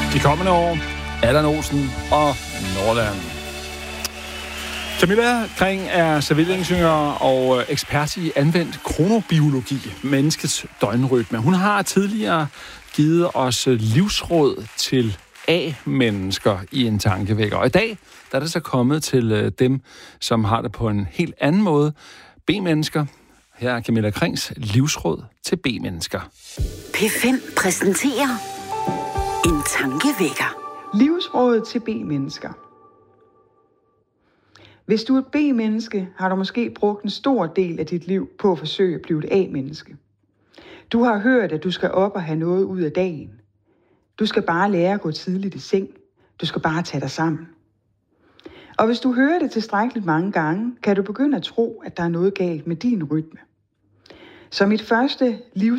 De kommende år, Allan Olsen og Nordland. Camilla Kring er civilingeniør og ekspert i anvendt kronobiologi, menneskets døgnrytme. Hun har tidligere givet os livsråd til A-mennesker i en tankevækker. Og i dag der er det så kommet til dem, som har det på en helt anden måde. B-mennesker. Her er Camilla Krings livsråd til B-mennesker. P5 præsenterer en tankevækker. Livsråd til B-mennesker. Hvis du er et B-menneske, har du måske brugt en stor del af dit liv på at forsøge at blive et A-menneske. Du har hørt, at du skal op og have noget ud af dagen. Du skal bare lære at gå tidligt i seng. Du skal bare tage dig sammen. Og hvis du hører det tilstrækkeligt mange gange, kan du begynde at tro, at der er noget galt med din rytme. Så mit første